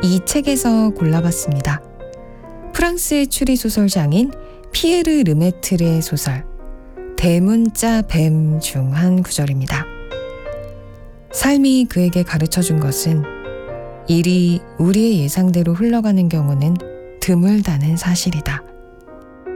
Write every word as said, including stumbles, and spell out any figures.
이 책에서 골라봤습니다. 프랑스의 추리소설장인 피에르 르메트르의 소설 대문자 뱀 중 한 구절입니다. 삶이 그에게 가르쳐준 것은 일이 우리의 예상대로 흘러가는 경우는 드물다는 사실이다.